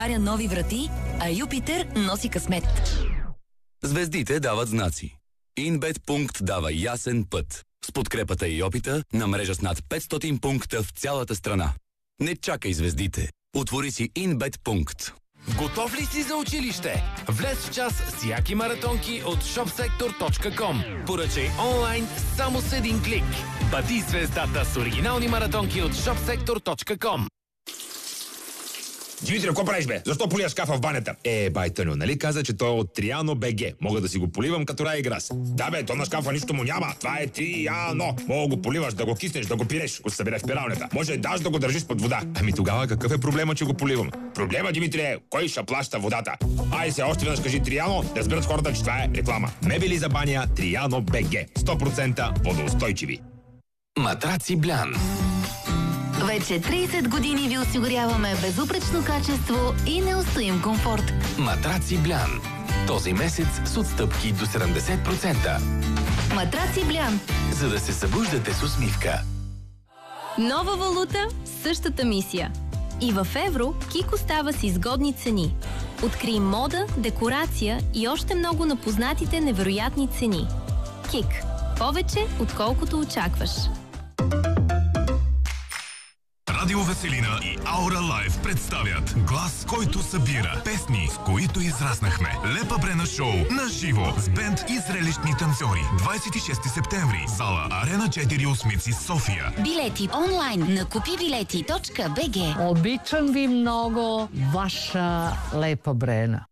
отваря нови врати, а Юпитер носи късмет. Звездите дават знаци. InBet дава ясен път. С подкрепата и опита на мрежа с над 500 пункта в цялата страна. Не чакай звездите. Отвори си InBet. Готов ли си за училище? Влез в час с яки маратонки от shopsector.com. Поръчай онлайн само с един клик. Бъди звездата с оригинални маратонки от shopsector.com. Димитри, какво правиш, бе? Защо полия шкафа в банята? Бай Тъню, нали каза, че той е от Триано БГ. Мога да си го поливам като рай и грас. Да, бе, то на шкафа нищо му няма. Това е Триано. Мога го поливаш, да го киснеш, да го пиреш, ако се събере в пиралнята. Може даже да го държиш под вода. Ами тогава какъв е проблема, че го поливам? Проблема, Димитри, е кой ще плаща водата? Ай се, още веднъж кажи Триано, да разберат хората, че това е реклама. Мебели за баня Триано БГ. 100% водоустойчиви. Матраци Блян. Вече 30 години ви осигуряваме безупречно качество и неустоим комфорт. Матраци Блян. Този месец с отстъпки до 70%. Матраци Блян. За да се събуждате с усмивка. Нова валута, същата мисия. И в евро Кик остава с изгодни цени. Открий мода, декорация и още много на познатите невероятни цени. Кик. Повече, отколкото очакваш. Радио Веселина и Аура Лайв представят глас, който събира песни, с които израснахме. Лепа Брена шоу на живо с бенд и зрелищни танцори. 26 септември. Зала Арена 4 Осмици, София. Билети онлайн на купибилети.bg. Обичам ви много, ваша Лепа Брена.